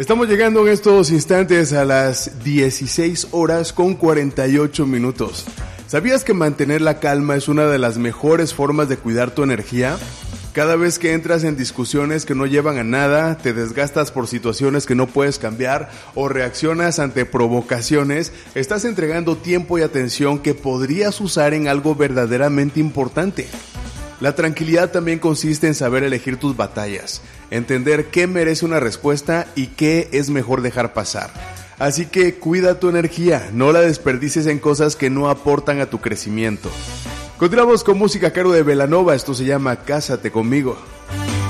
Estamos llegando en estos instantes a las 16 horas con 48 minutos. ¿Sabías que mantener la calma es una de las mejores formas de cuidar tu energía? Cada vez que entras en discusiones que no llevan a nada, te desgastas por situaciones que no puedes cambiar o reaccionas ante provocaciones, estás entregando tiempo y atención que podrías usar en algo verdaderamente importante. La tranquilidad también consiste en saber elegir tus batallas, entender qué merece una respuesta y qué es mejor dejar pasar. Así que cuida tu energía, no la desperdicies en cosas que no aportan a tu crecimiento. Continuamos con música a cargo de Belanova, esto se llama Cásate conmigo.